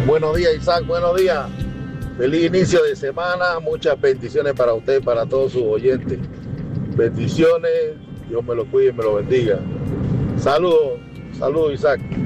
Buenos días, Isaac, buenos días. Feliz inicio de semana, muchas bendiciones para usted y para todos sus oyentes. Bendiciones, Dios me lo cuide y me lo bendiga. Saludos, saludos, Isaac.